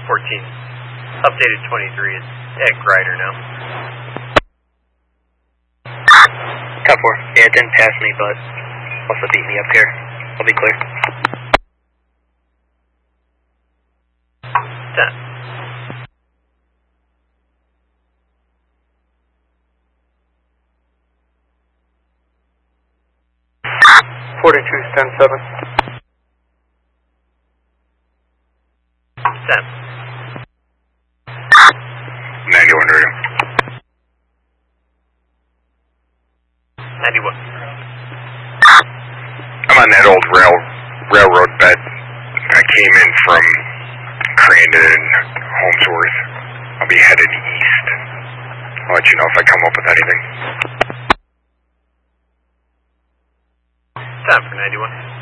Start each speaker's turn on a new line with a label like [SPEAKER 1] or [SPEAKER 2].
[SPEAKER 1] 14. Updated 23 is at Grider now.
[SPEAKER 2] Top 4. Yeah, it didn't pass me, but also beat me up here. I'll be clear.
[SPEAKER 1] 10.
[SPEAKER 3] Stand 7.
[SPEAKER 1] 10.
[SPEAKER 4] 91 radio.
[SPEAKER 1] 91.
[SPEAKER 4] I'm on that old railroad bed. I came in from Crandon and Holmesworth. I'll be headed east. I'll let you know if I come up with anything.
[SPEAKER 1] Time for 91.